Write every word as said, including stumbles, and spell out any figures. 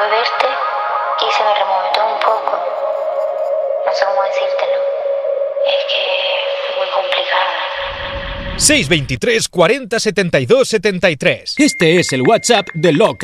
verte y se me removió todo un poco. No sé cómo decírtelo. Es que es muy complicado. seis veintitrés cuarenta setenta y dos setenta y tres. Este es el WhatsApp de Loca.